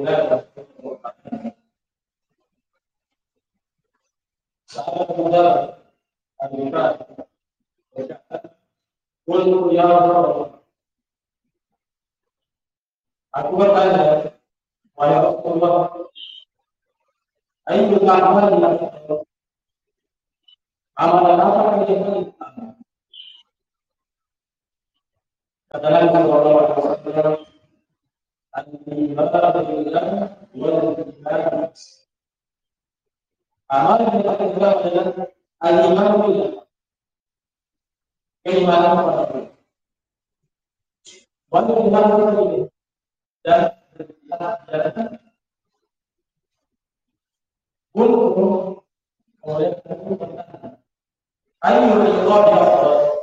Saya muda Amerika Qul ya Rabb. Aku bertanya, wahai Rasulullah, ayyul a'mali afdal? Amalan apa yang paling utama? Kata Nabi sallallahu alaihi wasallam, al-iman billah wal jihad. Amalan yang paling utama adalah al-iman billah, keimanan kepada Allah. Wal jihad dan berjihad. Qul oleh Ayyul ibadah afdal?